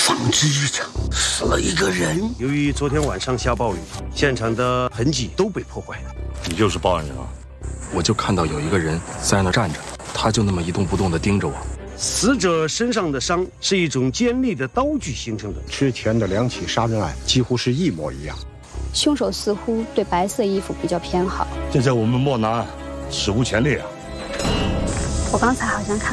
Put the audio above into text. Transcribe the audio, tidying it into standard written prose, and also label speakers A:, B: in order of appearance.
A: 纺织一场，死了一个人。
B: 由于昨天晚上下暴雨，现场的痕迹都被破坏了。
C: 你就是报案人啊？
D: 我就看到有一个人在那站着，他就那么一动不动地盯着我。
B: 死者身上的伤是一种尖利的刀具形成的，
E: 之前的2起杀人案几乎是一模一样。
F: 凶手似乎对白色衣服比较偏好。
C: 这在我们漠南史无前例啊！
F: 我刚才好像看